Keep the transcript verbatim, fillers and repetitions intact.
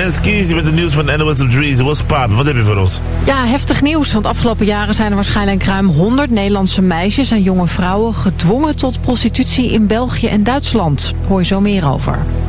Renske Kies met het nieuws van N O S op drie. What's pop? Wat heb je voor ons? Ja, heftig nieuws. Want afgelopen jaren zijn er waarschijnlijk ruim honderd Nederlandse meisjes en jonge vrouwen gedwongen tot prostitutie in België en Duitsland. Hoor je zo meer over.